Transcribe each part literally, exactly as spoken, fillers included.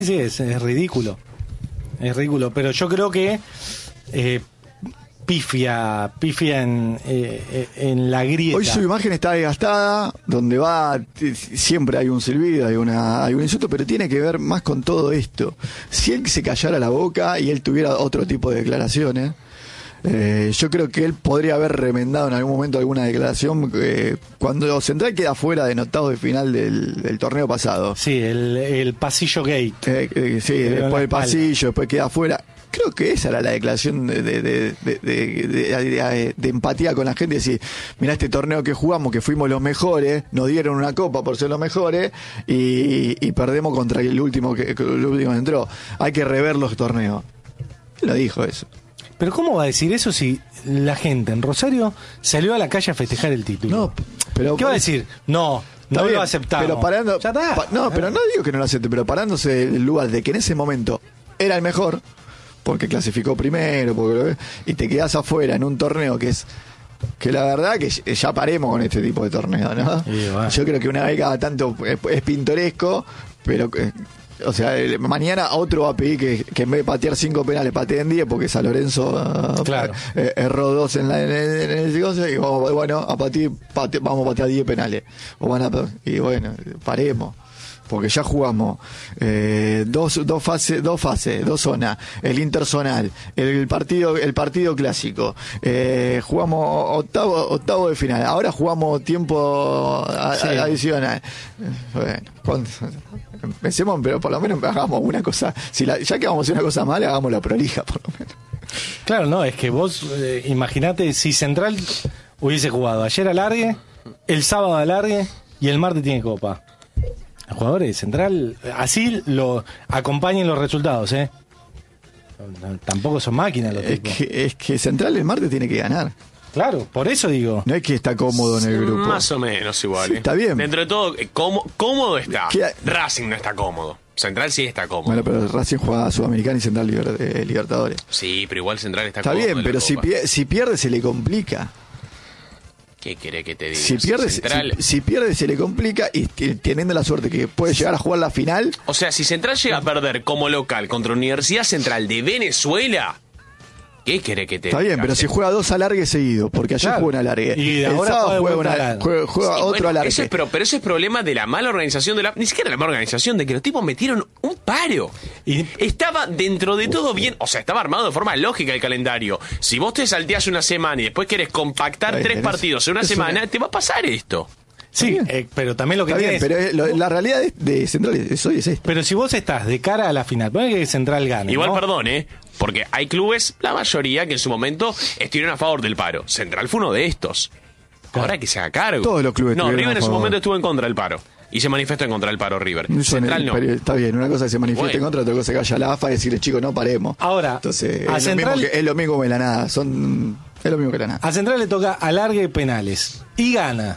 Sí, es, es ridículo. Es ridículo, pero yo creo que eh, pifia, pifia en, eh, en la grieta. Hoy su imagen está desgastada, donde va t- siempre hay un silbido, hay una hay un insulto, pero tiene que ver más con todo esto. Si él se callara la boca y él tuviera otro tipo de declaraciones, eh, yo creo que él podría haber remendado en algún momento alguna declaración eh, cuando Central queda fuera de octavos de final del, del torneo pasado. Sí, el, el pasillo gate. Eh, eh, sí, Pero en la después del espalda. pasillo, después queda afuera. Creo que esa era la declaración de, de, de, de, de- de- de- de empatía con la gente. Decir, mirá este torneo que jugamos, que fuimos los mejores, nos dieron una copa por ser los mejores y, y perdemos contra el último que, que el último que entró. Hay que rever los torneos. Él lo dijo eso. Pero ¿cómo va a decir eso si la gente en Rosario salió a la calle a festejar el título? No, pero ¿Qué va a decir? No, Está no bien, lo aceptamos. Pero parando, Ya está. pa- no, pero no digo que no lo acepte, pero parándose en el lugar de que en ese momento era el mejor, porque clasificó primero, porque lo- y te quedas afuera en un torneo que es que la verdad que ya paremos con este tipo de torneo, ¿no? Y bueno. Yo creo que una vez cada tanto es, es pintoresco, pero eh, o sea, el- mañana otro va a pedir que, que en vez de patear cinco penales pateen diez porque San Lorenzo uh, Claro. eh, erró dos en, la, en, el, en el negocio y vamos, bueno, a patear, pate- vamos a patear diez penales. O van a, y bueno, paremos. Porque ya jugamos eh, dos, dos fases, dos fases, dos zonas, el interzonal, el partido, el partido clásico, eh, jugamos octavo, octavo de final, ahora jugamos tiempo a- Sí. a- adicional. Bueno, con- empecemos, pero por lo menos hagamos una cosa, si la, ya que vamos a hacer una cosa mala, hagamos la prolija por lo menos. Claro, no, es que vos eh, imaginate si Central hubiese jugado ayer alargue, el sábado alargue y el martes tiene copa. Los jugadores de Central, así lo acompañen los resultados, ¿eh? No, no, tampoco son máquinas los Es tipos. que, es que Central el martes tiene que ganar. Claro, por eso digo. No es que está cómodo en el grupo. Más o menos igual. Sí, ¿eh? está bien. Dentro de todo, eh, cómo- cómodo está. Queda- Racing no está cómodo. Central sí está cómodo. Bueno, pero Racing juega a Sudamericana y Central Liber- eh, Libertadores. Sí, pero igual Central está, Está cómodo. bien, en la pero si, Copa. pie- si pierde se le complica. ¿Qué querés que te diga? Si pierde, Central... si, si pierde se le complica y t- teniendo la suerte que puede llegar a jugar la final. O sea, si Central llega a perder como local contra Universidad Central de Venezuela, ¿qué querés que te Está diga? bien, pero si juega dos alargues seguidos, porque ayer Claro. jugó un alargue. Y el ahora sábado juega de juega, vuelta una- alargue. juega, juega Sí, otro bueno, alargue. eso es, pero, pero eso es problema de la mala organización de la... Ni siquiera la mala organización, de que los tipos metieron un paro. Y- Estaba dentro de todo bien, o sea, estaba armado de forma lógica el calendario. Si vos te salteás una semana y después querés compactar Está bien, tres es- partidos en una es semana, una- te va a pasar esto. Sí, bien. eh, pero también lo que Está bien, tiene pero es- es- lo- la realidad de, de Central es, hoy es esta. Pero si vos estás de cara a la final, ponele que Central gane. Igual, ¿no? perdón, ¿eh? Porque hay clubes, la mayoría, que en su momento estuvieron a favor del paro. Central fue uno de estos. Ahora que se haga cargo. Todos los clubes No, estuvieron River a en su favor. momento estuvo en contra del paro. Y se manifestó en contra del paro River. Eso en Central el no. periodo- Está bien, una cosa es que se manifieste en Bueno. contra, otra cosa es que vaya a la A F A y decirle, chicos, no paremos. Ahora, Entonces, a es, lo Central- mismo que, es lo mismo que la nada. Son, es lo mismo que la nada. A Central le toca alargue penales y gana.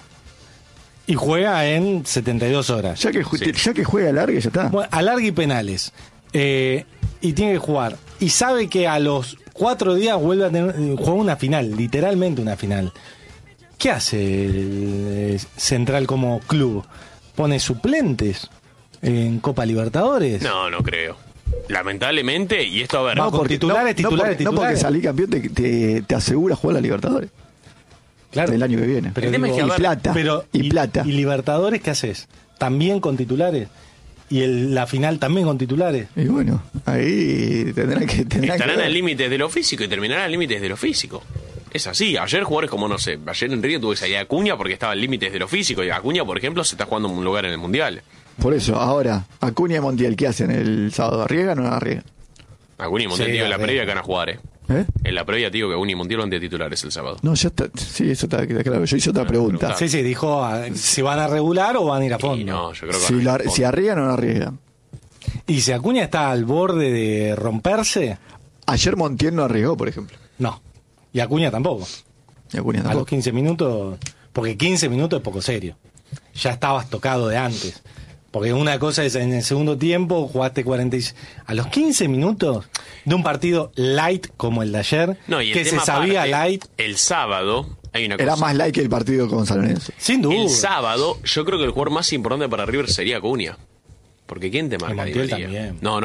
Y juega en setenta y dos horas. Ya que, ju- Sí. ya que juega largue, ya está. Bueno, alargue y penales. Eh, y tiene que jugar. Y sabe que a los cuatro días vuelve a tener, juega una final, literalmente una final. ¿Qué hace el Central como club? ¿Pone suplentes en Copa Libertadores? No, no creo. Lamentablemente, y esto a ver. No, con titulares, no, titulares, porque, no porque titulares. salir campeón te, te, te asegura jugar la Libertadores Claro. el año que viene. Pero El tema digo, es que, a y ver, plata. Pero, y, plata. ¿Y Libertadores qué haces? ¿También con titulares? ¿Y el- la final también con titulares? Y bueno, ahí tendrán que... Tendrán Estarán que ver. al límite de lo físico y terminarán al límite de lo físico. Es así. Ayer jugadores como, no sé, ayer en Río tuve que salir a Acuña porque estaba al límite de lo físico. Y Acuña, por ejemplo, se está jugando un lugar en el Mundial. Por eso, ahora, Acuña y Montiel, ¿qué hacen el sábado? ¿Arriesgan o no arriesgan? Acuña y Montiel, Sí, digo, en la a ver. previa que van a jugar, ¿eh? ¿Eh? En la previa, digo, que Acuña y Montiel van de titulares el sábado. No, ya está. Sí, eso está claro. Yo hice otra pregunta. pregunta. Sí, sí, dijo ah, si van a regular o van a ir a fondo. Y no, yo creo que Si, van a la- ir a fondo. si arriesgan o no arriesgan. ¿Y si Acuña está al borde de romperse? Ayer Montiel no arriesgó, por ejemplo. No. Y Acuña tampoco. Y Acuña A los tampoco. quince minutos, porque quince minutos es poco serio. Ya estabas tocado de antes. Porque una cosa es en el segundo tiempo, jugaste cuarenta y seis. A los quince minutos de un partido light como el de ayer, No, y el que se tema sabía aparte, light, el sábado hay una cosa. Era más like que el partido con San Lorenzo. sin duda. El sábado, yo creo que el jugador más importante para River sería Acuña. Porque ¿quién te marca a Di Montiel María? también. No,